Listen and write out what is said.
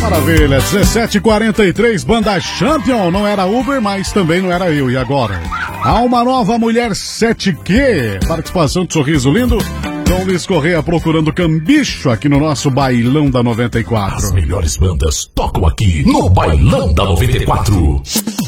Maravilha, 17h43, banda Champion, não era Uber, mas também não era eu, e agora? Há uma nova mulher 7Q, participação de Sorriso Lindo, com Luiz Correia procurando Cambicho aqui no nosso Bailão da 94. As melhores bandas tocam aqui no Bailão da 94.